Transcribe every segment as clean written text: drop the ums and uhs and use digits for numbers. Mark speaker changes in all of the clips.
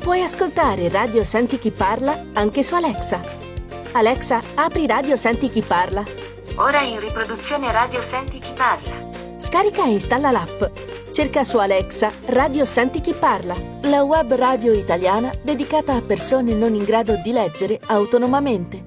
Speaker 1: Puoi ascoltare Radio Senti Chi Parla anche su Alexa. Alexa, apri Radio Senti Chi Parla.
Speaker 2: Ora in riproduzione Radio Senti Chi Parla.
Speaker 1: Scarica e installa l'app. Cerca su Alexa Radio Senti Chi Parla, la web radio italiana dedicata a persone non in grado di leggere autonomamente.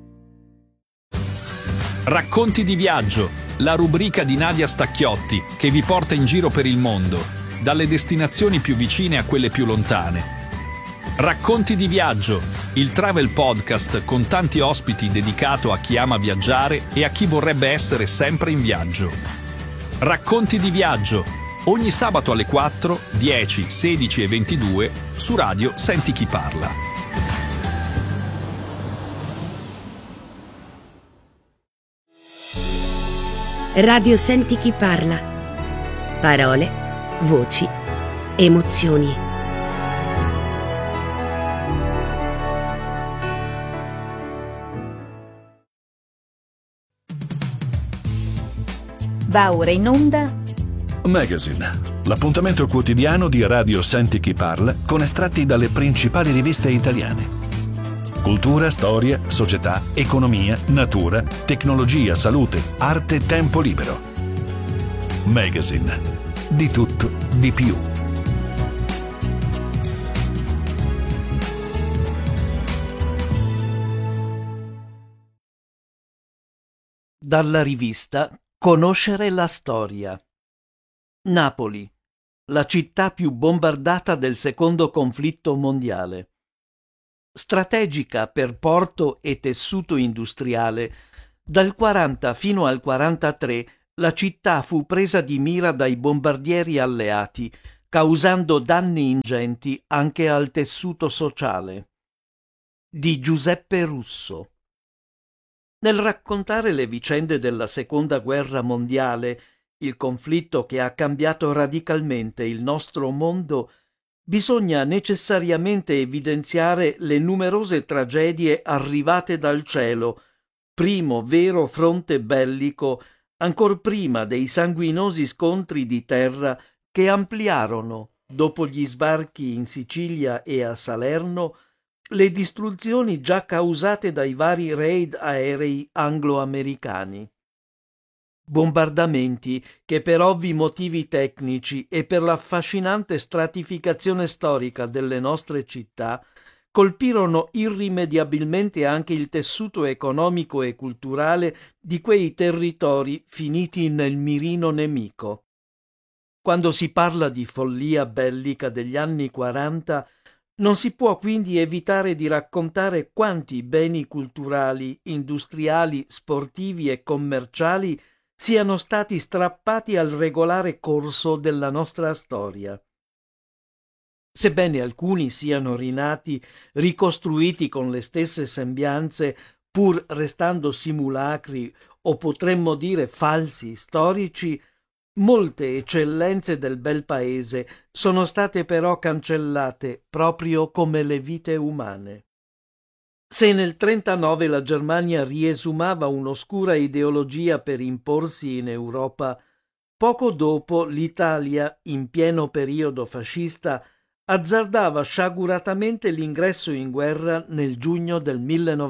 Speaker 3: Racconti di viaggio, la rubrica di Nadia Stacchiotti che vi porta in giro per il mondo, dalle destinazioni più vicine a quelle più lontane. Racconti di viaggio, il travel podcast con tanti ospiti dedicato a chi ama viaggiare e a chi vorrebbe essere sempre in viaggio. Racconti di viaggio, ogni sabato alle 4, 10, 16 e 22 su Radio Senti Chi Parla.
Speaker 4: Radio Senti Chi Parla. Parole, voci, emozioni.
Speaker 2: Va ora in onda
Speaker 5: Magazine, l'appuntamento quotidiano di Radio Senti Chi Parla con estratti dalle principali riviste italiane. Cultura, storia, società, economia, natura, tecnologia, salute, arte, tempo libero. Magazine. Di tutto, di più.
Speaker 6: Dalla rivista Conoscere la storia. Napoli, la città più bombardata del secondo conflitto mondiale. Strategica per porto e tessuto industriale, dal 40 fino al 43 la città fu presa di mira dai bombardieri alleati, causando danni ingenti anche al tessuto sociale. Di Giuseppe Russo. Nel raccontare le vicende della Seconda Guerra Mondiale, il conflitto che ha cambiato radicalmente il nostro mondo, bisogna necessariamente evidenziare le numerose tragedie arrivate dal cielo, primo vero fronte bellico, ancor prima dei sanguinosi scontri di terra che ampliarono, dopo gli sbarchi in Sicilia e a Salerno, le distruzioni già causate dai vari raid aerei anglo-americani. Bombardamenti che per ovvi motivi tecnici e per l'affascinante stratificazione storica delle nostre città colpirono irrimediabilmente anche il tessuto economico e culturale di quei territori finiti nel mirino nemico. Quando si parla di follia bellica degli anni 40, non si può quindi evitare di raccontare quanti beni culturali, industriali, sportivi e commerciali siano stati strappati al regolare corso della nostra storia. Sebbene alcuni siano rinati, ricostruiti con le stesse sembianze, pur restando simulacri o potremmo dire falsi storici, molte eccellenze del bel paese sono state però cancellate proprio come le vite umane. Se nel 1939 la Germania riesumava un'oscura ideologia per imporsi in Europa, poco dopo l'Italia, in pieno periodo fascista, azzardava sciaguratamente l'ingresso in guerra nel giugno del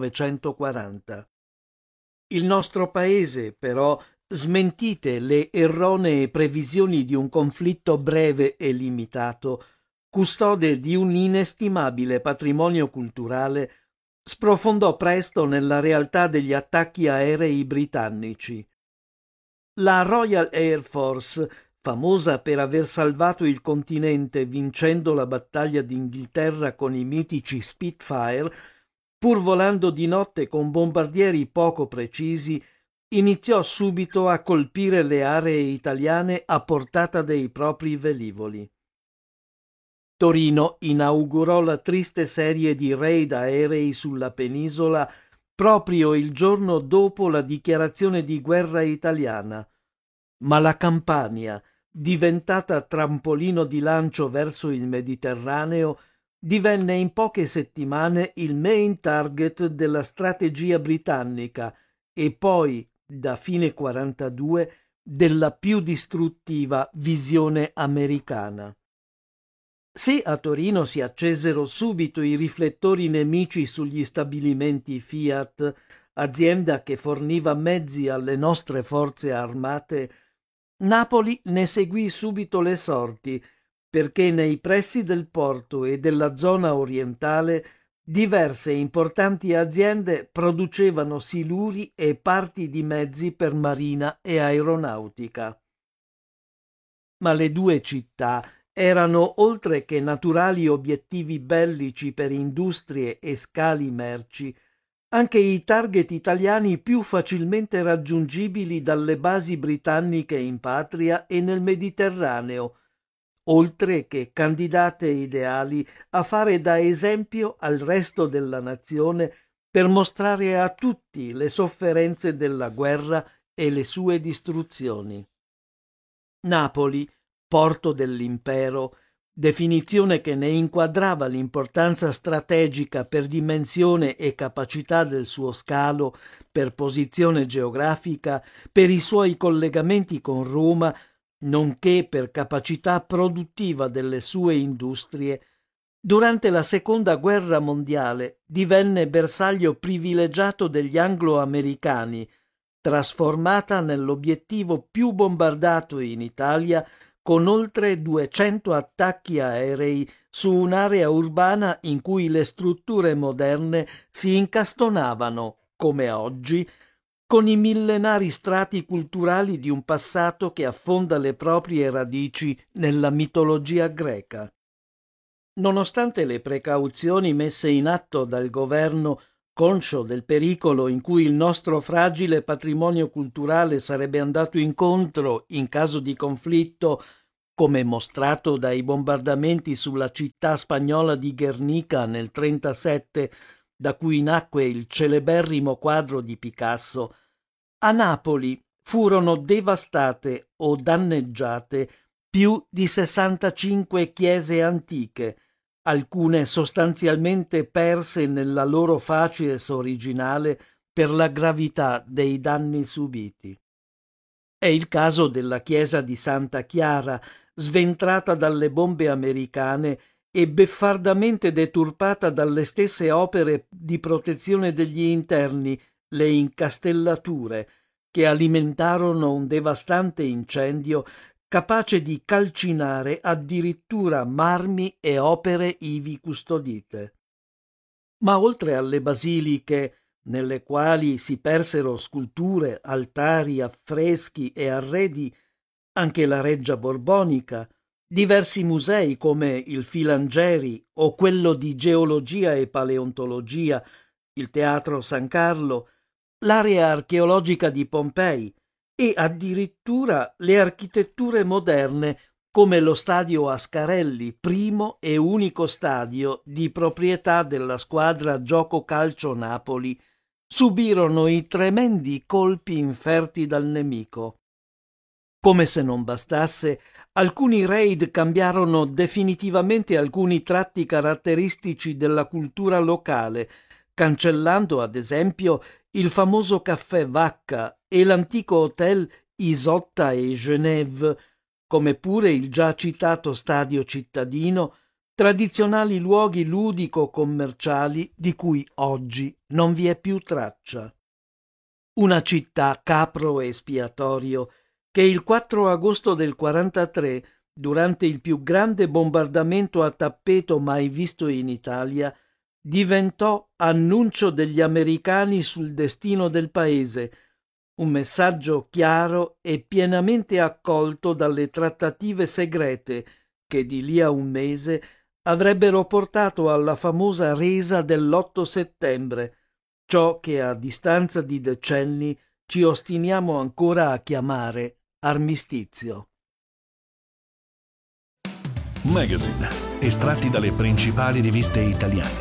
Speaker 6: 1940. Il nostro paese, però, smentite le erronee previsioni di un conflitto breve e limitato, custode di un inestimabile patrimonio culturale, sprofondò presto nella realtà degli attacchi aerei britannici. La Royal Air Force, famosa per aver salvato il continente vincendo la battaglia d'Inghilterra con i mitici Spitfire, pur volando di notte con bombardieri poco precisi, iniziò subito a colpire le aree italiane a portata dei propri velivoli. Torino inaugurò la triste serie di raid aerei sulla penisola proprio il giorno dopo la dichiarazione di guerra italiana, ma la Campania, diventata trampolino di lancio verso il Mediterraneo, divenne in poche settimane il main target della strategia britannica e poi, da fine 42, della più distruttiva visione americana. Se a Torino si accesero subito i riflettori nemici sugli stabilimenti Fiat, azienda che forniva mezzi alle nostre forze armate, Napoli ne seguì subito le sorti, perché nei pressi del porto e della zona orientale diverse importanti aziende producevano siluri e parti di mezzi per marina e aeronautica. Ma le due città erano, oltre che naturali obiettivi bellici per industrie e scali merci, anche i target italiani più facilmente raggiungibili dalle basi britanniche in patria e nel Mediterraneo, oltre che candidate ideali a fare da esempio al resto della nazione per mostrare a tutti le sofferenze della guerra e le sue distruzioni. Napoli, porto dell'impero, definizione che ne inquadrava l'importanza strategica per dimensione e capacità del suo scalo, per posizione geografica, per i suoi collegamenti con Roma, nonché per capacità produttiva delle sue industrie, durante la Seconda Guerra Mondiale divenne bersaglio privilegiato degli anglo-americani, trasformata nell'obiettivo più bombardato in Italia, con oltre 200 attacchi aerei su un'area urbana in cui le strutture moderne si incastonavano, come oggi, con i millenari strati culturali di un passato che affonda le proprie radici nella mitologia greca. Nonostante le precauzioni messe in atto dal governo, conscio del pericolo in cui il nostro fragile patrimonio culturale sarebbe andato incontro in caso di conflitto, come mostrato dai bombardamenti sulla città spagnola di Guernica nel 1937, da cui nacque il celeberrimo quadro di Picasso, a Napoli furono devastate o danneggiate più di 65 chiese antiche, alcune sostanzialmente perse nella loro facies originale per la gravità dei danni subiti. È il caso della chiesa di Santa Chiara, sventrata dalle bombe americane e beffardamente deturpata dalle stesse opere di protezione degli interni, le incastellature, che alimentarono un devastante incendio capace di calcinare addirittura marmi e opere ivi custodite. Ma oltre alle basiliche, nelle quali si persero sculture, altari, affreschi e arredi, anche la Reggia Borbonica, diversi musei come il Filangieri o quello di Geologia e Paleontologia, il Teatro San Carlo, l'area archeologica di Pompei e addirittura le architetture moderne come lo stadio Ascarelli, primo e unico stadio di proprietà della squadra Gioco Calcio Napoli, subirono i tremendi colpi inferti dal nemico. Come se non bastasse, alcuni raid cambiarono definitivamente alcuni tratti caratteristici della cultura locale, cancellando ad esempio il famoso caffè Vacca e l'antico hotel Isotta e Genève, come pure il già citato stadio cittadino, tradizionali luoghi ludico-commerciali di cui oggi non vi è più traccia. Una città capro e espiatorio che il 4 agosto del 43, durante il più grande bombardamento a tappeto mai visto in Italia, diventò annuncio degli americani sul destino del paese, un messaggio chiaro e pienamente accolto dalle trattative segrete che di lì a un mese avrebbero portato alla famosa resa dell'8 settembre, ciò che a distanza di decenni ci ostiniamo ancora a chiamare armistizio.
Speaker 5: Magazine, estratti dalle principali riviste italiane.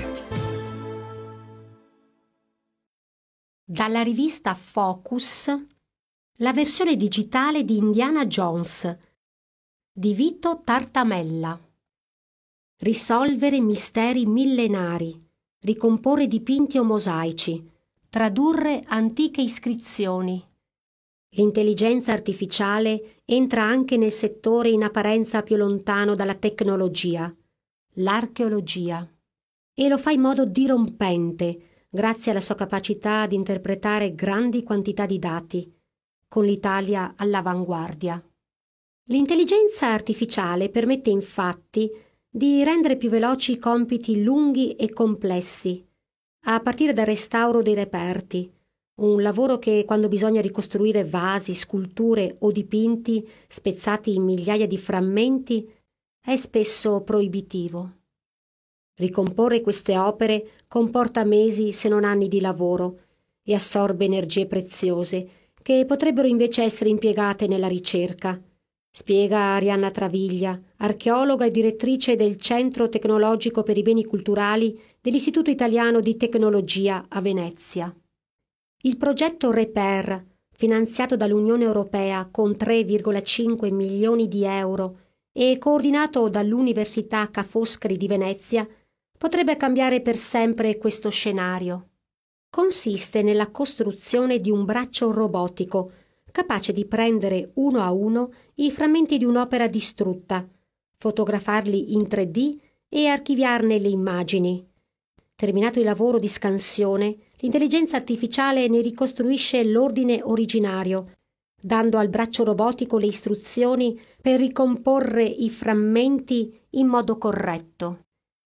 Speaker 7: Dalla rivista Focus, la versione digitale di Indiana Jones di Vito Tartamella. Risolvere misteri millenari, ricomporre dipinti o mosaici, tradurre antiche iscrizioni. L'intelligenza artificiale entra anche nel settore in apparenza più lontano dalla tecnologia, l'archeologia. E lo fa in modo dirompente, grazie alla sua capacità di interpretare grandi quantità di dati, con l'Italia all'avanguardia. L'intelligenza artificiale permette infatti di rendere più veloci compiti lunghi e complessi, a partire dal restauro dei reperti, un lavoro che, quando bisogna ricostruire vasi, sculture o dipinti spezzati in migliaia di frammenti, è spesso proibitivo. Ricomporre queste opere comporta mesi se non anni di lavoro e assorbe energie preziose che potrebbero invece essere impiegate nella ricerca, spiega Arianna Traviglia, archeologa e direttrice del Centro Tecnologico per i Beni Culturali dell'Istituto Italiano di Tecnologia a Venezia. Il progetto REPER, finanziato dall'Unione Europea con 3,5 milioni di euro e coordinato dall'Università Ca' Foscari di Venezia, potrebbe cambiare per sempre questo scenario. Consiste nella costruzione di un braccio robotico capace di prendere uno a uno i frammenti di un'opera distrutta, fotografarli in 3D e archiviarne le immagini. Terminato il lavoro di scansione, l'intelligenza artificiale ne ricostruisce l'ordine originario, dando al braccio robotico le istruzioni per ricomporre i frammenti in modo corretto.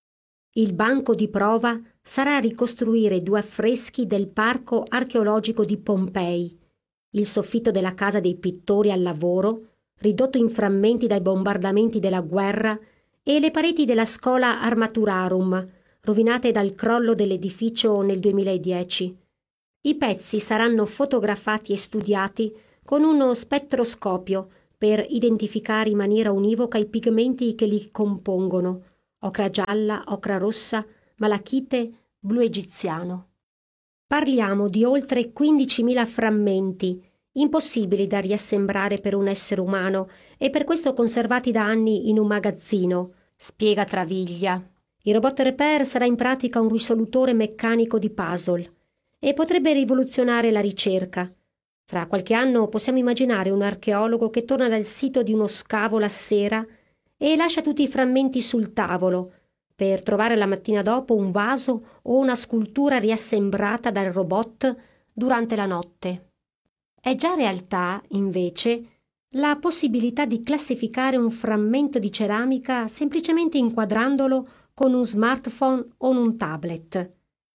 Speaker 7: Il banco di prova sarà ricostruire 2 affreschi del Parco archeologico di Pompei, il soffitto della Casa dei Pittori al lavoro, ridotto in frammenti dai bombardamenti della guerra, e le pareti della Schola Armaturarum, rovinate dal crollo dell'edificio nel 2010. I pezzi saranno fotografati e studiati con uno spettroscopio per identificare in maniera univoca i pigmenti che li compongono: ocra gialla, ocra rossa, malachite, blu egiziano. Parliamo di oltre 15.000 frammenti, impossibili da riassemblare per un essere umano e per questo conservati da anni in un magazzino, spiega Traviglia. Il robot REPER sarà in pratica un risolutore meccanico di puzzle e potrebbe rivoluzionare la ricerca. Fra qualche anno possiamo immaginare un archeologo che torna dal sito di uno scavo la sera e lascia tutti i frammenti sul tavolo, per trovare la mattina dopo un vaso o una scultura riassemblata dal robot durante la notte. È già realtà, invece, la possibilità di classificare un frammento di ceramica semplicemente inquadrandolo con un smartphone o un tablet.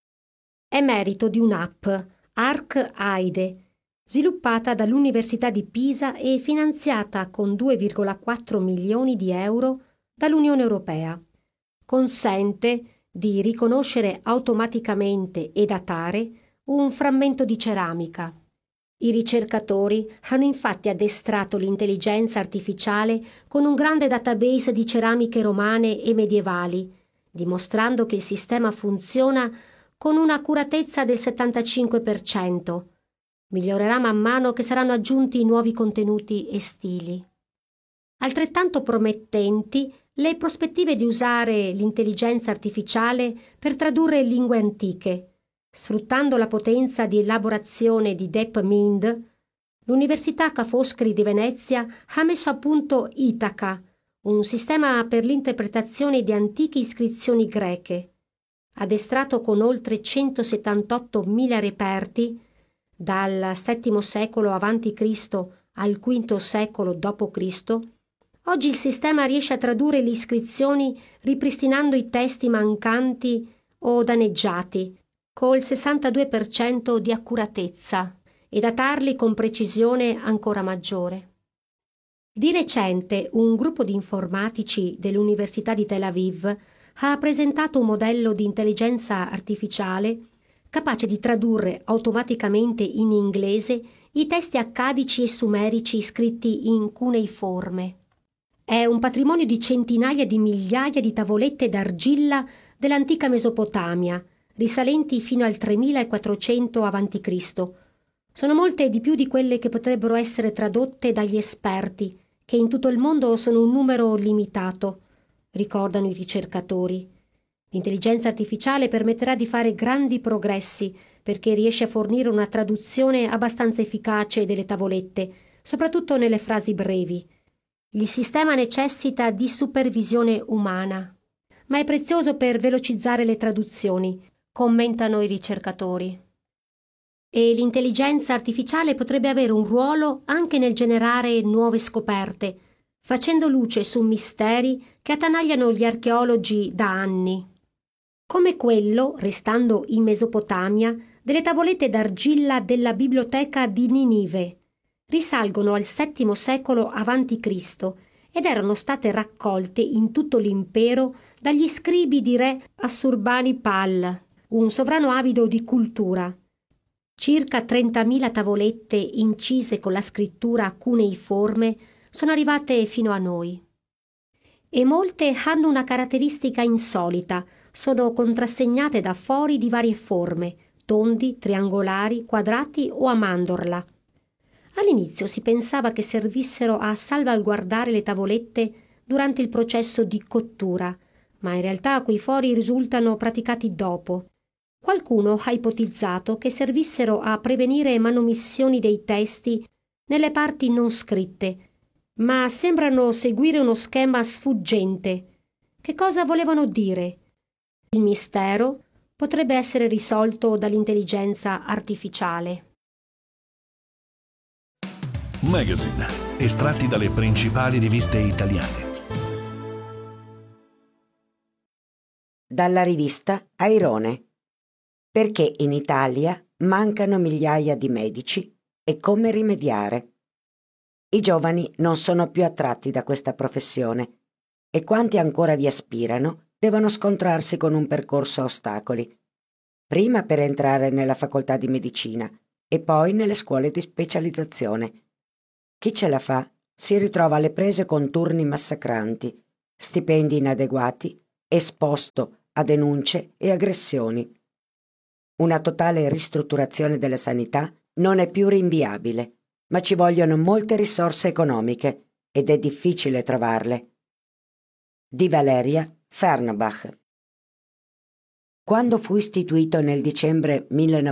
Speaker 7: È merito di un'app, ArcAide, sviluppata dall'Università di Pisa e finanziata con 2,4 milioni di euro dall'Unione Europea. Consente di riconoscere automaticamente e datare un frammento di ceramica. I ricercatori hanno infatti addestrato l'intelligenza artificiale con un grande database di ceramiche romane e medievali, dimostrando che il sistema funziona con un'accuratezza del 75%. Migliorerà man mano che saranno aggiunti nuovi contenuti e stili. Altrettanto promettenti le prospettive di usare l'intelligenza artificiale per tradurre lingue antiche. Sfruttando la potenza di elaborazione di DeepMind, l'Università Ca' Foscari di Venezia ha messo a punto Itaca, un sistema per l'interpretazione di antiche iscrizioni greche. Addestrato con oltre 178.000 reperti, dal VII secolo a.C. al V secolo d.C., oggi il sistema riesce a tradurre le iscrizioni ripristinando i testi mancanti o danneggiati, col 62% di accuratezza, e datarli con precisione ancora maggiore. Di recente un gruppo di informatici dell'Università di Tel Aviv ha presentato un modello di intelligenza artificiale capace di tradurre automaticamente in inglese i testi accadici e sumerici scritti in cuneiforme. È un patrimonio di centinaia di migliaia di tavolette d'argilla dell'antica Mesopotamia, risalenti fino al 3400 a.C. Sono molte di più di quelle che potrebbero essere tradotte dagli esperti, che in tutto il mondo sono un numero limitato, ricordano i ricercatori. L'intelligenza artificiale permetterà di fare grandi progressi perché riesce a fornire una traduzione abbastanza efficace delle tavolette, soprattutto nelle frasi brevi. Il sistema necessita di supervisione umana, ma è prezioso per velocizzare le traduzioni, commentano i ricercatori. E l'intelligenza artificiale potrebbe avere un ruolo anche nel generare nuove scoperte, facendo luce su misteri che attanagliano gli archeologi da anni. Come quello, restando in Mesopotamia, delle tavolette d'argilla della biblioteca di Ninive. Risalgono al VII secolo a.C. ed erano state raccolte in tutto l'impero dagli scribi di re Assurbanipal, un sovrano avido di cultura. Circa 30.000 tavolette incise con la scrittura cuneiforme sono arrivate fino a noi. E molte hanno una caratteristica insolita, sono contrassegnate da fori di varie forme, tondi, triangolari, quadrati o a mandorla. All'inizio si pensava che servissero a salvaguardare le tavolette durante il processo di cottura, ma in realtà quei fori risultano praticati dopo. Qualcuno ha ipotizzato che servissero a prevenire manomissioni dei testi nelle parti non scritte, ma sembrano seguire uno schema sfuggente. Che cosa volevano dire? Il mistero potrebbe essere risolto dall'intelligenza artificiale.
Speaker 5: Magazine, estratti dalle principali riviste italiane.
Speaker 8: Dalla rivista Airone. Perché in Italia mancano migliaia di medici e come rimediare. I giovani non sono più attratti da questa professione e quanti ancora vi aspirano devono scontrarsi con un percorso a ostacoli, prima per entrare nella facoltà di medicina e poi nelle scuole di specializzazione. Chi ce la fa si ritrova alle prese con turni massacranti, stipendi inadeguati, esposto a denunce e aggressioni. Una totale ristrutturazione della sanità non è più rinviabile, ma ci vogliono molte risorse economiche ed è difficile trovarle. Di Valeria Fernbach. Quando fu istituito nel dicembre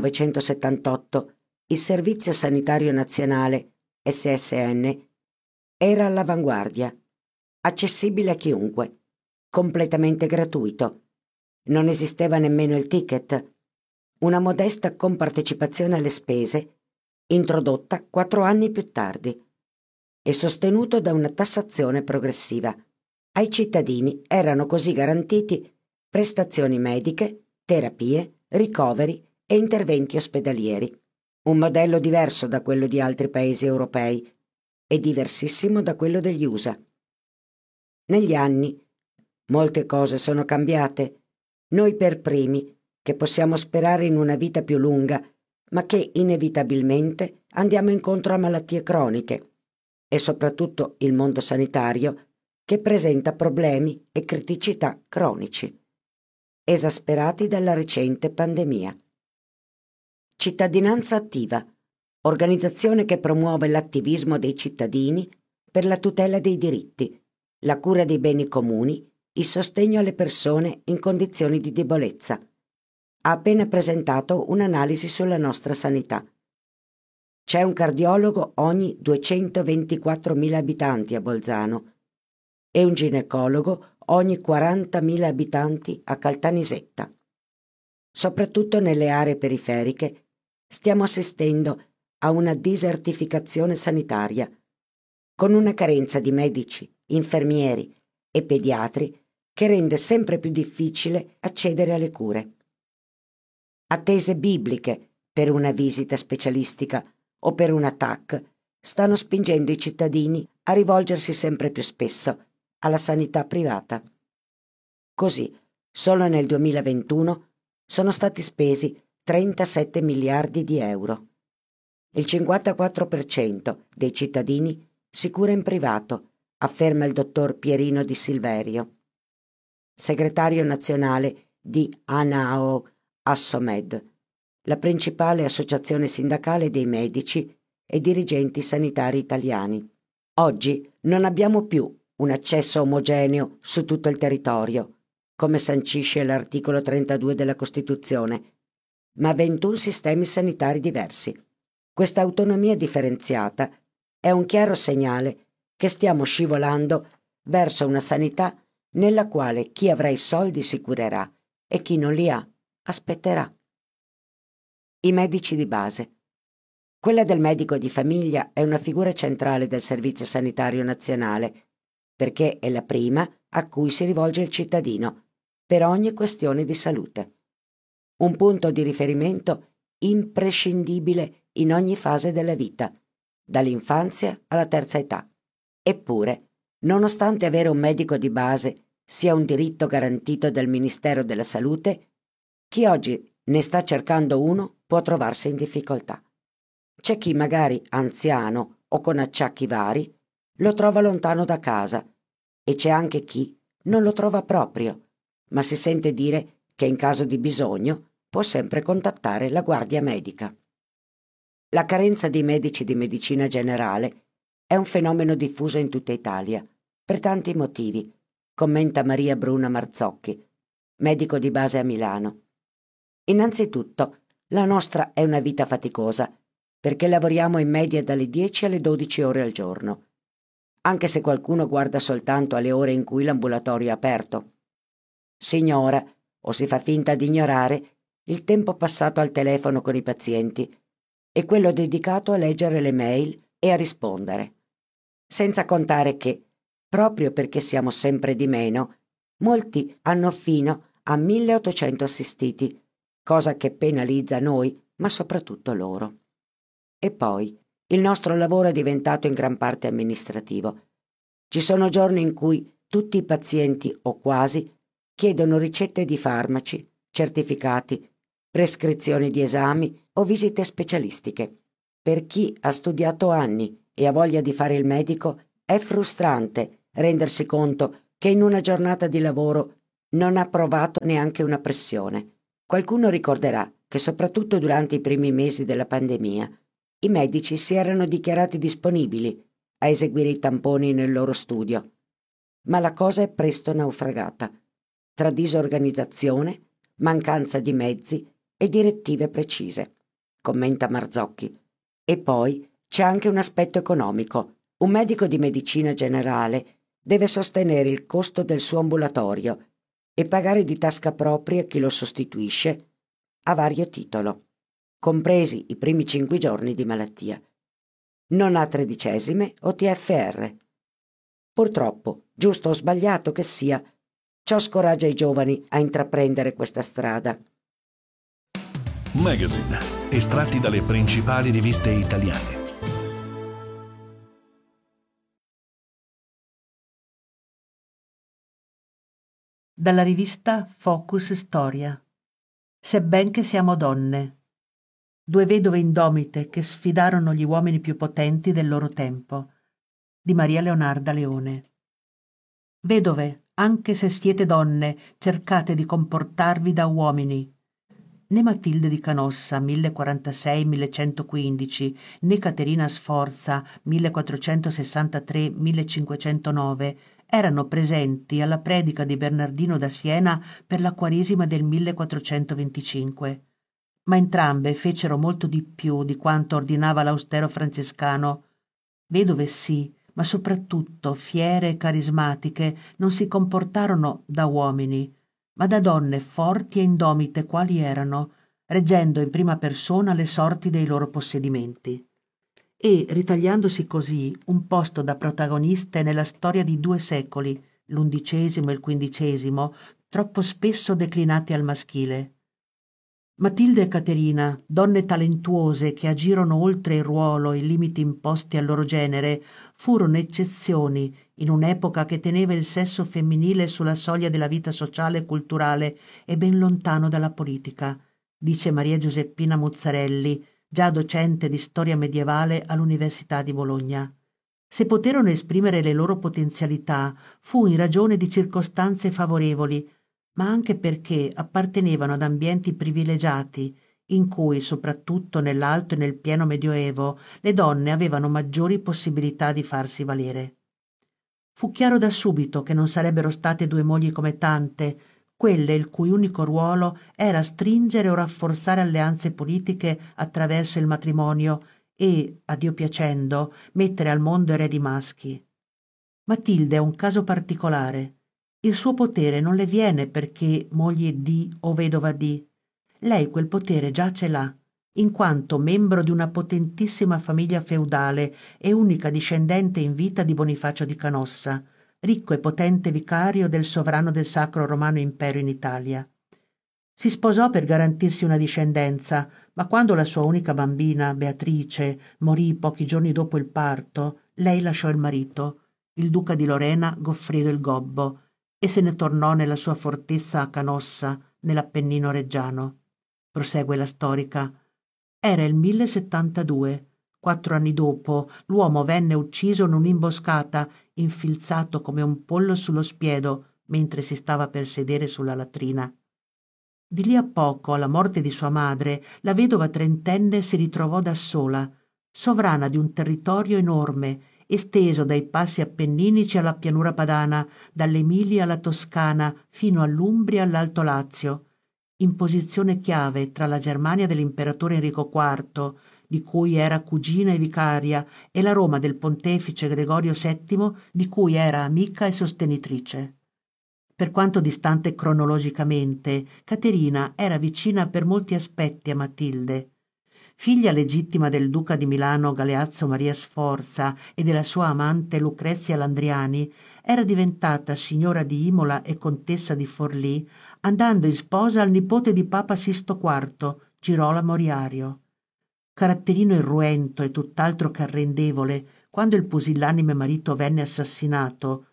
Speaker 8: 1978 il Servizio Sanitario Nazionale SSN, era all'avanguardia, accessibile a chiunque, completamente gratuito. Non esisteva nemmeno il ticket. Una modesta compartecipazione alle spese, introdotta 4 anni più tardi, e sostenuto da una tassazione progressiva. Ai cittadini erano così garantiti prestazioni mediche, terapie, ricoveri e interventi ospedalieri. Un modello diverso da quello di altri paesi europei e diversissimo da quello degli USA. Negli anni molte cose sono cambiate. Noi per primi, che possiamo sperare in una vita più lunga, ma che inevitabilmente andiamo incontro a malattie croniche, e soprattutto il mondo sanitario, che presenta problemi e criticità cronici, esasperati dalla recente pandemia. Cittadinanza attiva, organizzazione che promuove l'attivismo dei cittadini per la tutela dei diritti, la cura dei beni comuni, il sostegno alle persone in condizioni di debolezza. Ha appena presentato un'analisi sulla nostra sanità. C'è un cardiologo ogni 224.000 abitanti a Bolzano e un ginecologo ogni 40.000 abitanti a Caltanissetta. Soprattutto nelle aree periferiche stiamo assistendo a una disertificazione sanitaria, con una carenza di medici, infermieri e pediatri che rende sempre più difficile accedere alle cure. Attese bibliche per una visita specialistica o per un TAC stanno spingendo i cittadini a rivolgersi sempre più spesso alla sanità privata. Così, solo nel 2021 sono stati spesi 37 miliardi di euro. Il 54% dei cittadini si cura in privato, afferma il dottor Pierino Di Silverio, segretario nazionale di ANAO Assomed, la principale associazione sindacale dei medici e dirigenti sanitari italiani. Oggi non abbiamo più un accesso omogeneo su tutto il territorio, come sancisce l'articolo 32 della Costituzione, ma 21 sistemi sanitari diversi. Questa autonomia differenziata è un chiaro segnale che stiamo scivolando verso una sanità nella quale chi avrà i soldi si curerà e chi non li ha aspetterà. I medici di base. Quella del medico di famiglia è una figura centrale del Servizio Sanitario Nazionale, perché è la prima a cui si rivolge il cittadino per ogni questione di salute. Un punto di riferimento imprescindibile in ogni fase della vita, dall'infanzia alla terza età. Eppure, nonostante avere un medico di base sia un diritto garantito dal Ministero della Salute, chi oggi ne sta cercando uno può trovarsi in difficoltà. C'è chi magari anziano o con acciacchi vari lo trova lontano da casa e c'è anche chi non lo trova proprio, ma si sente dire che in caso di bisogno può sempre contattare la guardia medica. La carenza di medici di medicina generale è un fenomeno diffuso in tutta Italia, per tanti motivi, commenta Maria Bruna Marzocchi, medico di base a Milano. Innanzitutto, la nostra è una vita faticosa, perché lavoriamo in media dalle 10 alle 12 ore al giorno, anche se qualcuno guarda soltanto alle ore in cui l'ambulatorio è aperto. Si ignora, o si fa finta di ignorare, il tempo passato al telefono con i pazienti e quello dedicato a leggere le mail e a rispondere. Senza contare che, proprio perché siamo sempre di meno, molti hanno fino a 1800 assistiti, cosa che penalizza noi, ma soprattutto loro. E poi, il nostro lavoro è diventato in gran parte amministrativo. Ci sono giorni in cui tutti i pazienti, o quasi, chiedono ricette di farmaci, certificati, prescrizioni di esami o visite specialistiche. Per chi ha studiato anni e ha voglia di fare il medico, è frustrante rendersi conto che in una giornata di lavoro non ha provato neanche una pressione. Qualcuno ricorderà che soprattutto durante i primi mesi della pandemia i medici si erano dichiarati disponibili a eseguire i tamponi nel loro studio, ma la cosa è presto naufragata, tra disorganizzazione, mancanza di mezzi e direttive precise, commenta Marzocchi. E poi c'è anche un aspetto economico. Un medico di medicina generale deve sostenere il costo del suo ambulatorio e pagare di tasca propria chi lo sostituisce a vario titolo, compresi i primi 5 giorni di malattia. Non ha tredicesime o TFR. Purtroppo, giusto o sbagliato che sia, ciò scoraggia i giovani a intraprendere questa strada.
Speaker 5: Magazine, estratti dalle principali riviste italiane.
Speaker 9: Dalla rivista Focus Storia. Sebben che siamo donne. 2 vedove indomite che sfidarono gli uomini più potenti del loro tempo, di Maria Leonarda Leone. Vedove, anche se siete donne, cercate di comportarvi da uomini. Né Matilde di Canossa, 1046-1115, né Caterina Sforza, 1463-1509, erano presenti alla predica di Bernardino da Siena per la Quaresima del 1425. Ma entrambe fecero molto di più di quanto ordinava l'austero francescano. Vedove sì, ma soprattutto fiere e carismatiche, non si comportarono da uomini, ma da donne forti e indomite quali erano, reggendo in prima persona le sorti dei loro possedimenti. E, ritagliandosi così un posto da protagoniste nella storia di 2 secoli, l'undicesimo e il quindicesimo, troppo spesso declinati al maschile. Matilde e Caterina, donne talentuose che agirono oltre il ruolo e i limiti imposti al loro genere, furono eccezioni in un'epoca che teneva il sesso femminile sulla soglia della vita sociale e culturale e ben lontano dalla politica, dice Maria Giuseppina Muzzarelli, già docente di storia medievale all'Università di Bologna. Se poterono esprimere le loro potenzialità fu in ragione di circostanze favorevoli, ma anche perché appartenevano ad ambienti privilegiati, in cui, soprattutto nell'Alto e nel pieno Medioevo, le donne avevano maggiori possibilità di farsi valere. Fu chiaro da subito che non sarebbero state 2 mogli come tante, quelle il cui unico ruolo era stringere o rafforzare alleanze politiche attraverso il matrimonio e, a Dio piacendo, mettere al mondo eredi maschi. Matilde è un caso particolare. Il suo potere non le viene perché moglie di o vedova di. Lei quel potere già ce l'ha, in quanto membro di una potentissima famiglia feudale e unica discendente in vita di Bonifacio di Canossa, ricco e potente vicario del sovrano del Sacro Romano Impero in Italia. Si sposò per garantirsi una discendenza, ma quando la sua unica bambina, Beatrice, morì pochi giorni dopo il parto, lei lasciò il marito, il duca di Lorena Goffredo il Gobbo, e se ne tornò nella sua fortezza a Canossa, nell'Appennino reggiano. Prosegue la storica. Era il 1072. 4 anni dopo, l'uomo venne ucciso in un'imboscata, infilzato come un pollo sullo spiedo, mentre si stava per sedere sulla latrina. Di lì a poco, alla morte di sua madre, la vedova trentenne si ritrovò da sola, sovrana di un territorio enorme, esteso dai passi appenninici alla pianura padana, dall'Emilia alla Toscana, fino all'Umbria e all'Alto Lazio, in posizione chiave tra la Germania dell'imperatore Enrico IV, di cui era cugina e vicaria, e la Roma del pontefice Gregorio VII, di cui era amica e sostenitrice. Per quanto distante cronologicamente, Caterina era vicina per molti aspetti a Matilde. Figlia legittima del duca di Milano Galeazzo Maria Sforza e della sua amante Lucrezia Landriani, era diventata signora di Imola e contessa di Forlì, andando in sposa al nipote di Papa Sisto IV, Girolamo Moriario. Caratterino irruento e tutt'altro che arrendevole, quando il pusillanime marito venne assassinato,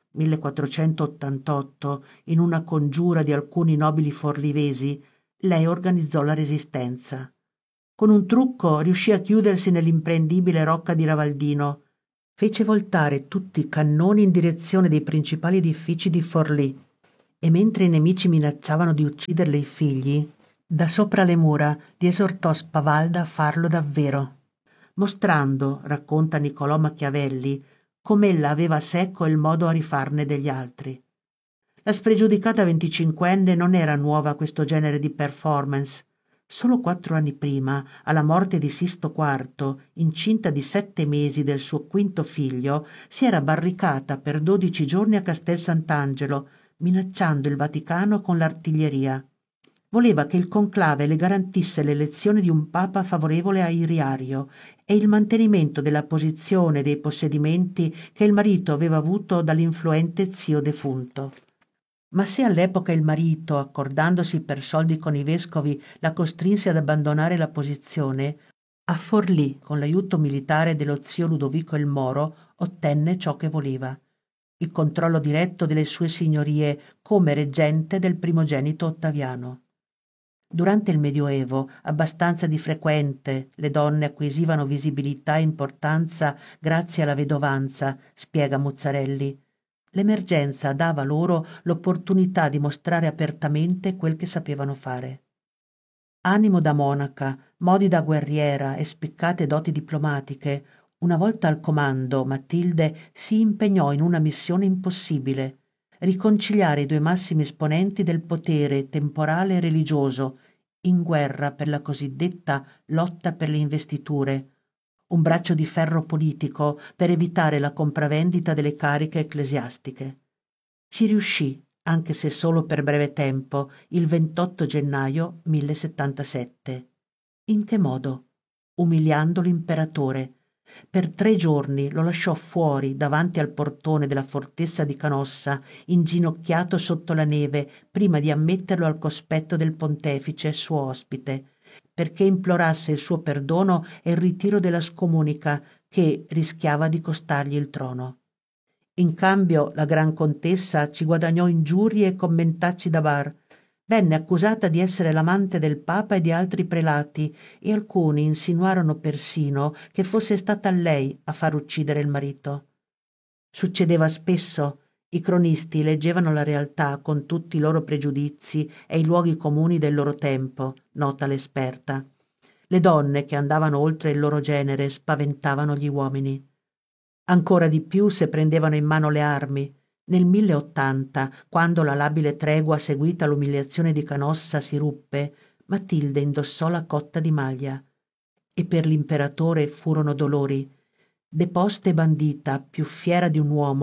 Speaker 9: 1488, in una congiura di alcuni nobili forlivesi, lei organizzò la resistenza. Con un trucco riuscì a chiudersi nell'imprendibile rocca di Ravaldino. Fece voltare tutti i cannoni in direzione dei principali edifici di Forlì e mentre i nemici minacciavano di ucciderle i figli, da sopra le mura li esortò Spavalda a farlo davvero, mostrando, racconta Niccolò Machiavelli, com'ella aveva a secco il modo a rifarne degli altri. La spregiudicata 25enne non era nuova a questo genere di performance. Solo 4 anni prima, alla morte di Sisto IV, incinta di 7 mesi del suo quinto figlio, si era barricata per 12 giorni a Castel Sant'Angelo, minacciando il Vaticano con l'artiglieria. Voleva che il conclave le garantisse l'elezione di un papa favorevole a Iriario e il mantenimento della posizione e dei possedimenti che il marito aveva avuto dall'influente zio defunto. Ma se all'epoca il marito, accordandosi per soldi con i vescovi, la costrinse ad abbandonare la posizione, a Forlì, con l'aiuto militare dello zio Ludovico il Moro, ottenne ciò che voleva: il controllo diretto delle sue signorie come reggente del primogenito Ottaviano. Durante il Medioevo, abbastanza di frequente, le donne acquisivano visibilità e importanza grazie alla vedovanza, spiega Muzzarelli. L'emergenza dava loro l'opportunità di mostrare apertamente quel che sapevano fare. Animo da monaca, modi da guerriera e spiccate doti diplomatiche, una volta al comando Matilde si impegnò in una missione impossibile: riconciliare i 2 massimi esponenti del potere temporale e religioso in guerra per la cosiddetta lotta per le investiture, un braccio di ferro politico per evitare la compravendita delle cariche ecclesiastiche. Ci riuscì, anche se solo per breve tempo, il 28 gennaio 1077. In che modo? Umiliando l'imperatore. Per 3 giorni lo lasciò fuori davanti al portone della fortezza di Canossa, inginocchiato sotto la neve, prima di ammetterlo al cospetto del pontefice, suo ospite, perché implorasse il suo perdono e il ritiro della scomunica che rischiava di costargli il trono. In cambio la gran contessa ci guadagnò ingiurie e commentacci da bar. Venne accusata di essere l'amante del Papa e di altri prelati e alcuni insinuarono persino che fosse stata lei a far uccidere il marito. Succedeva spesso. I cronisti leggevano la realtà con tutti i loro pregiudizi e i luoghi comuni del loro tempo, nota l'esperta. Le donne che andavano oltre il loro genere spaventavano gli uomini. Ancora di più se prendevano in mano le armi. Nel 1080, quando la labile tregua seguita all'umiliazione di Canossa si ruppe, Matilde indossò la cotta di maglia. E per l'imperatore furono dolori. Deposta e bandita, più fiera di un uomo,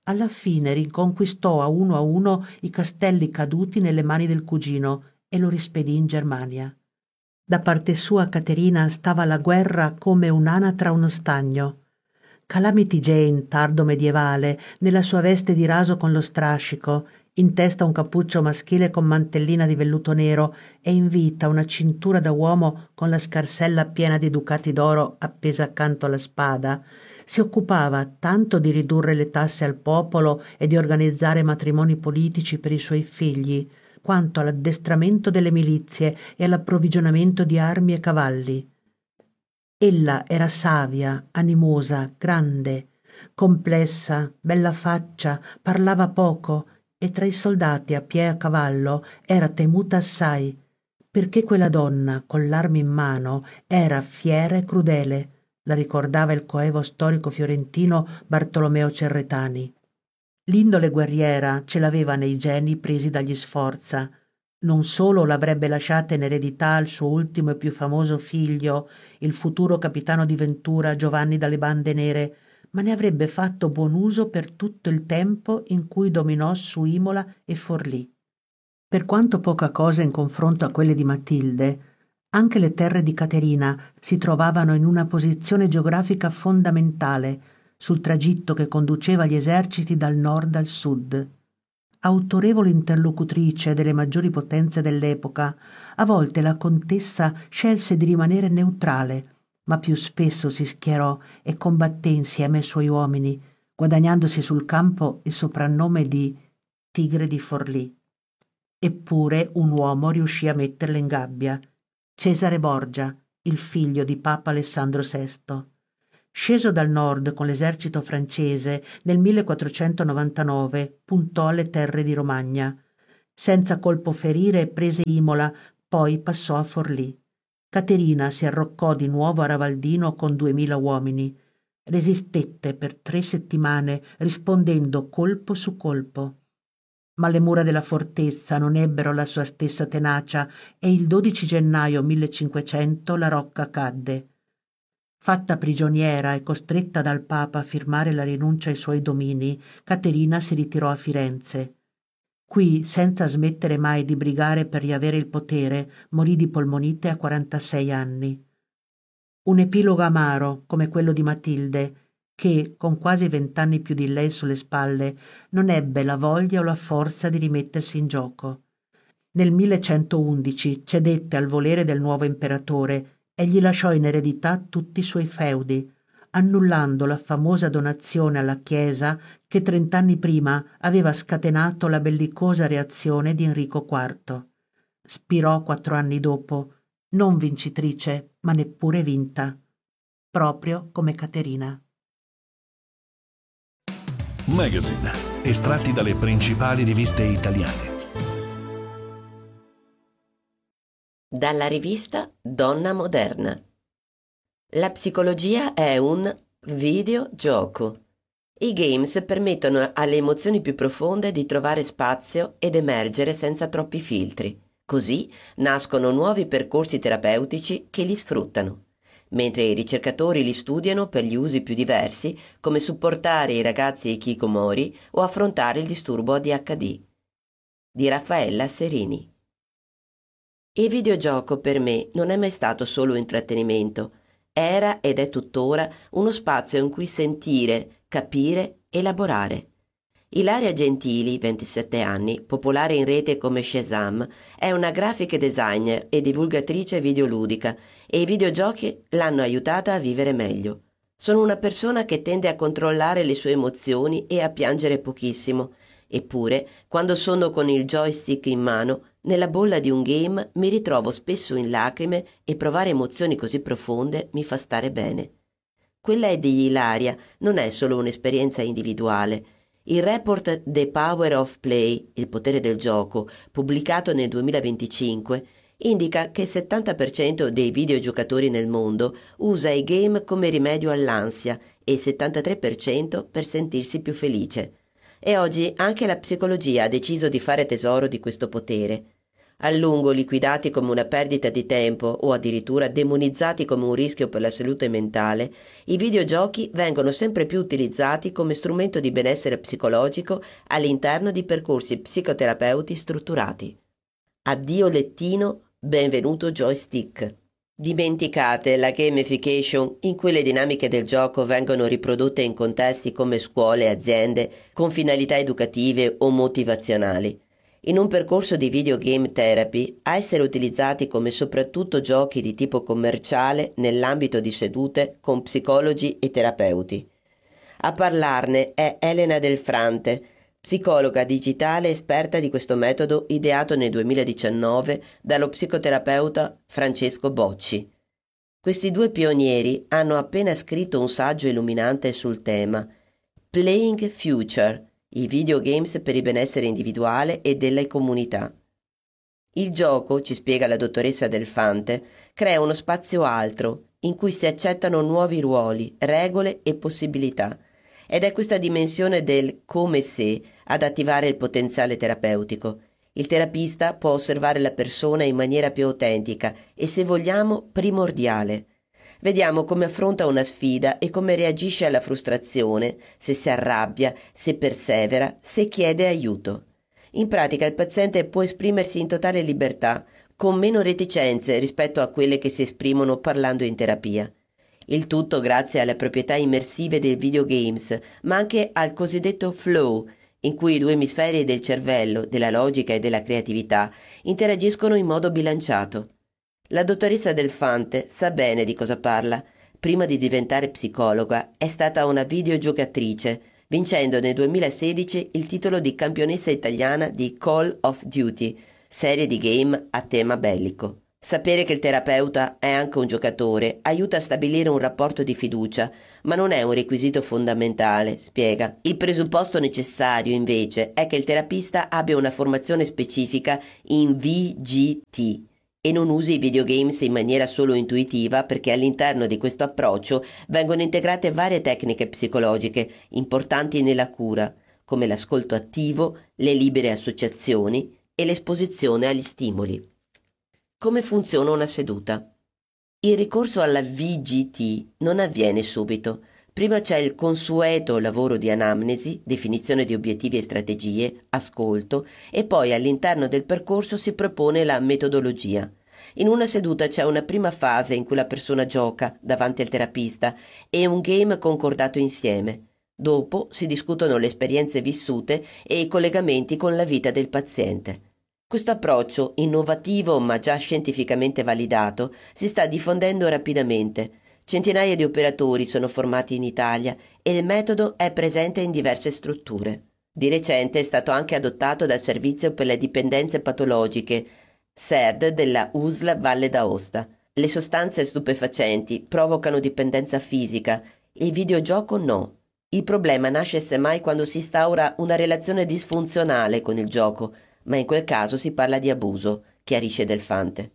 Speaker 9: Alla fine riconquistò a uno i castelli caduti nelle mani del cugino e lo rispedì in Germania. Da parte sua Caterina stava alla guerra come un'anatra a uno stagno. Calamity Jane, tardo medievale, nella sua veste di raso con lo strascico, in testa un cappuccio maschile con mantellina di velluto nero e in vita una cintura da uomo con la scarsella piena di ducati d'oro appesa accanto alla spada, si occupava tanto di ridurre le tasse al popolo e di organizzare matrimoni politici per i suoi figli, quanto all'addestramento delle milizie e all'approvvigionamento di armi e cavalli. Ella era savia, animosa, grande, complessa, bella faccia, parlava poco e tra i soldati a piè e a cavallo era temuta assai, perché quella donna, con l'arma in mano, era fiera e crudele, la ricordava il coevo storico fiorentino Bartolomeo Cerretani. L'indole guerriera ce l'aveva nei geni presi dagli Sforza. Non solo l'avrebbe lasciata in eredità al suo ultimo e più famoso figlio, il futuro capitano di Ventura Giovanni dalle Bande Nere, ma ne avrebbe fatto buon uso per tutto il tempo in cui dominò su Imola e Forlì. Per quanto poca cosa in confronto a quelle di Matilde, anche le terre di Caterina si trovavano in una posizione geografica fondamentale sul tragitto che conduceva gli eserciti dal nord al sud. Autorevole interlocutrice delle maggiori potenze dell'epoca, a volte la contessa scelse di rimanere neutrale, ma più spesso si schierò e combatté insieme ai suoi uomini, guadagnandosi sul campo il soprannome di Tigre di Forlì. Eppure un uomo riuscì a metterla in gabbia: Cesare Borgia, il figlio di Papa Alessandro VI. Sceso dal nord con l'esercito francese, nel 1499 puntò alle terre di Romagna. Senza colpo ferire prese Imola, poi passò a Forlì. Caterina si arroccò di nuovo a Ravaldino con 2000 uomini. Resistette per 3 settimane, rispondendo colpo su colpo. Ma le mura della fortezza non ebbero la sua stessa tenacia e il 12 gennaio 1500 la rocca cadde. Fatta prigioniera e costretta dal Papa a firmare la rinuncia ai suoi domini, Caterina si ritirò a Firenze. Qui, senza smettere mai di brigare per riavere il potere, morì di polmonite a 46 anni. Un epilogo amaro, come quello di Matilde, che, con quasi 20 anni più di lei sulle spalle, non ebbe la voglia o la forza di rimettersi in gioco. Nel 1111 cedette al volere del nuovo imperatore e gli lasciò in eredità tutti i suoi feudi, annullando la famosa donazione alla Chiesa che 30 anni prima aveva scatenato la bellicosa reazione di Enrico IV. Spirò 4 anni dopo, non vincitrice, ma neppure vinta, proprio come Caterina.
Speaker 5: Magazine, estratti dalle principali riviste italiane.
Speaker 10: Dalla rivista Donna Moderna. La psicologia è un videogioco. I games permettono alle emozioni più profonde di trovare spazio ed emergere senza troppi filtri. Così nascono nuovi percorsi terapeutici che li sfruttano, mentre i ricercatori li studiano per gli usi più diversi, come supportare i ragazzi hikikomori o affrontare il disturbo ADHD. Di Raffaella Serini. Il videogioco per me non è mai stato solo intrattenimento, era ed è tuttora uno spazio in cui sentire, capire, elaborare. Ilaria Gentili, 27 anni, popolare in rete come Shazam, è una graphic designer e divulgatrice videoludica e i videogiochi l'hanno aiutata a vivere meglio. Sono una persona che tende a controllare le sue emozioni e a piangere pochissimo, eppure quando sono con il joystick in mano, nella bolla di un game mi ritrovo spesso in lacrime e provare emozioni così profonde mi fa stare bene. Quella di Ilaria non è solo un'esperienza individuale. Il report The Power of Play, il potere del gioco, pubblicato nel 2025, indica che il 70% dei videogiocatori nel mondo usa i game come rimedio all'ansia e il 73% per sentirsi più felice. E oggi anche la psicologia ha deciso di fare tesoro di questo potere. A lungo liquidati come una perdita di tempo o addirittura demonizzati come un rischio per la salute mentale, i videogiochi vengono sempre più utilizzati come strumento di benessere psicologico all'interno di percorsi psicoterapeuti strutturati. Addio lettino, benvenuto joystick. Dimenticate la gamification in cui le dinamiche del gioco vengono riprodotte in contesti come scuole e aziende con finalità educative o motivazionali. In un percorso di videogame therapy, a essere utilizzati come soprattutto giochi di tipo commerciale nell'ambito di sedute con psicologi e terapeuti. A parlarne è Elena Del Frante, psicologa digitale esperta di questo metodo ideato nel 2019 dallo psicoterapeuta Francesco Bocci. Questi due pionieri hanno appena scritto un saggio illuminante sul tema Playing Future, i videogames per il benessere individuale e delle comunità. Il gioco, ci spiega la dottoressa Del Fante, crea uno spazio altro in cui si accettano nuovi ruoli, regole e possibilità, ed è questa dimensione del come se ad attivare il potenziale terapeutico. Il terapista può osservare la persona in maniera più autentica e, se vogliamo, primordiale. Vediamo come affronta una sfida e come reagisce alla frustrazione, se si arrabbia, se persevera, se chiede aiuto. In pratica il paziente può esprimersi in totale libertà, con meno reticenze rispetto a quelle che si esprimono parlando in terapia. Il tutto grazie alle proprietà immersive dei videogames, ma anche al cosiddetto flow, in cui i due emisferi del cervello, della logica e della creatività, interagiscono in modo bilanciato. La dottoressa Del Fante sa bene di cosa parla. Prima di diventare psicologa è stata una videogiocatrice, vincendo nel 2016 il titolo di campionessa italiana di Call of Duty, serie di game a tema bellico. Sapere che il terapeuta è anche un giocatore aiuta a stabilire un rapporto di fiducia, ma non è un requisito fondamentale, spiega. Il presupposto necessario, invece, è che il terapista abbia una formazione specifica in VGT e non usi i videogames in maniera solo intuitiva, perché all'interno di questo approccio vengono integrate varie tecniche psicologiche importanti nella cura, come l'ascolto attivo, le libere associazioni e l'esposizione agli stimoli. Come funziona una seduta? Il ricorso alla VGT non avviene subito. Prima c'è il consueto lavoro di anamnesi, definizione di obiettivi e strategie, ascolto, e poi all'interno del percorso si propone la metodologia. In una seduta c'è una prima fase in cui la persona gioca davanti al terapista e un game concordato insieme. Dopo si discutono le esperienze vissute e i collegamenti con la vita del paziente. Questo approccio, innovativo ma già scientificamente validato, si sta diffondendo rapidamente. Centinaia di operatori sono formati in Italia e il metodo è presente in diverse strutture. Di recente è stato anche adottato dal Servizio per le Dipendenze Patologiche, SERD della USL Valle d'Aosta. Le sostanze stupefacenti provocano dipendenza fisica, il videogioco no. Il problema nasce semmai quando si instaura una relazione disfunzionale con il gioco, ma in quel caso si parla di abuso, chiarisce Del Fante.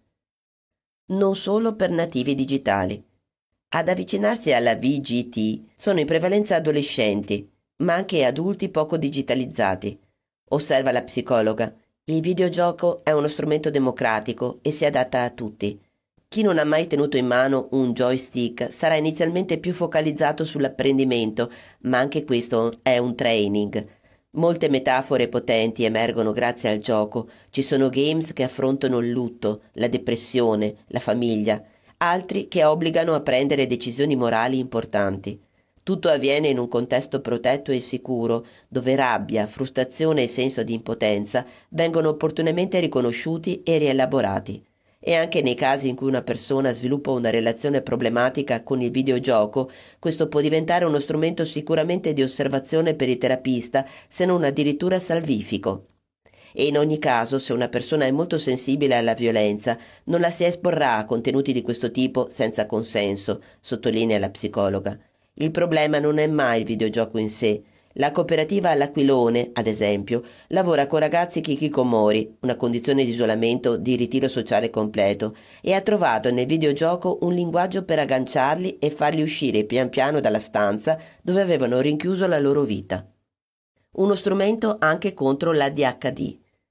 Speaker 10: Non solo per nativi digitali. Ad avvicinarsi alla VGT sono in prevalenza adolescenti, ma anche adulti poco digitalizzati. Osserva la psicologa. Il videogioco è uno strumento democratico e si adatta a tutti. Chi non ha mai tenuto in mano un joystick sarà inizialmente più focalizzato sull'apprendimento, ma anche questo è un training. Molte metafore potenti emergono grazie al gioco. Ci sono games che affrontano il lutto, la depressione, la famiglia, altri che obbligano a prendere decisioni morali importanti. Tutto avviene in un contesto protetto e sicuro, dove rabbia, frustrazione e senso di impotenza vengono opportunamente riconosciuti e rielaborati. E anche nei casi in cui una persona sviluppa una relazione problematica con il videogioco, questo può diventare uno strumento sicuramente di osservazione per il terapista, se non addirittura salvifico. E in ogni caso, se una persona è molto sensibile alla violenza, non la si esporrà a contenuti di questo tipo senza consenso, sottolinea la psicologa. Il problema non è mai il videogioco in sé. La cooperativa L'Aquilone, ad esempio, lavora con ragazzi hikikomori, una condizione di isolamento di ritiro sociale completo, e ha trovato nel videogioco un linguaggio per agganciarli e farli uscire pian piano dalla stanza dove avevano rinchiuso la loro vita. Uno strumento anche contro l'ADHD.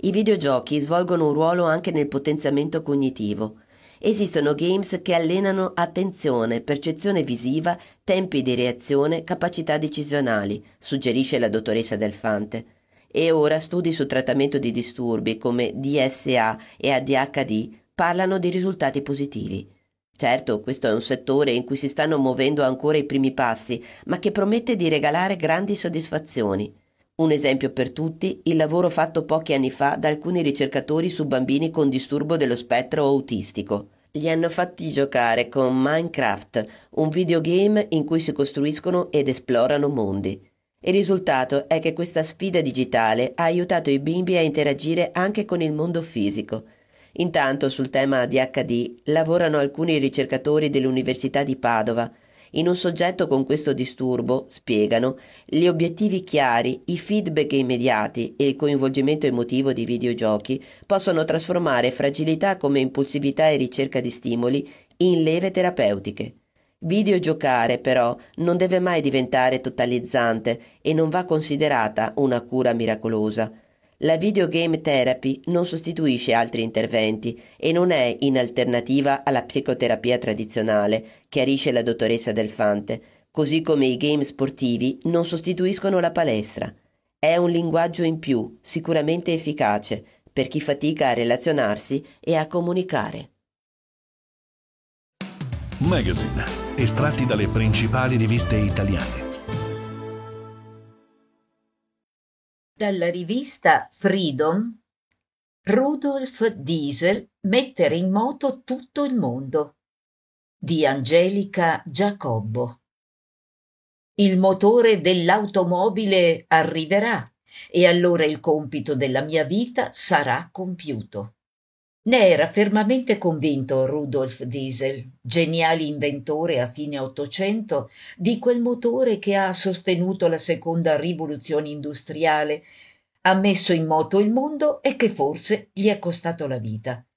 Speaker 10: I videogiochi svolgono un ruolo anche nel potenziamento cognitivo. Esistono games che allenano attenzione, percezione visiva, tempi di reazione, capacità decisionali, suggerisce la dottoressa Delfante. E ora studi sul trattamento di disturbi come DSA e ADHD parlano di risultati positivi. Certo, questo è un settore in cui si stanno muovendo ancora i primi passi, ma che promette di regalare grandi soddisfazioni. Un esempio per tutti, il lavoro fatto pochi anni fa da alcuni ricercatori su bambini con disturbo dello spettro autistico. Li hanno fatti giocare con Minecraft, un videogame in cui si costruiscono ed esplorano mondi. Il risultato è che questa sfida digitale ha aiutato i bimbi a interagire anche con il mondo fisico. Intanto sul tema ADHD lavorano alcuni ricercatori dell'Università di Padova. In un soggetto con questo disturbo, spiegano, gli obiettivi chiari, i feedback immediati e il coinvolgimento emotivo di videogiochi possono trasformare fragilità come impulsività e ricerca di stimoli in leve terapeutiche. Videogiocare, però, non deve mai diventare totalizzante e non va considerata una cura miracolosa. La videogame therapy non sostituisce altri interventi e non è in alternativa alla psicoterapia tradizionale, chiarisce la dottoressa Delfante, così come i game sportivi non sostituiscono la palestra. È un linguaggio in più, sicuramente efficace, per chi fatica a relazionarsi e a comunicare.
Speaker 5: Magazine, estratti dalle principali riviste italiane.
Speaker 11: Dalla rivista Freedom, Rudolf Diesel, Mettere in moto tutto il mondo, di Angelica Giacobbo. Il motore dell'automobile arriverà e allora il compito della mia vita sarà compiuto. Ne era fermamente convinto Rudolf Diesel, geniale inventore a fine Ottocento di quel motore che ha sostenuto la seconda rivoluzione industriale, ha messo in moto il mondo e che forse gli è costato la vita.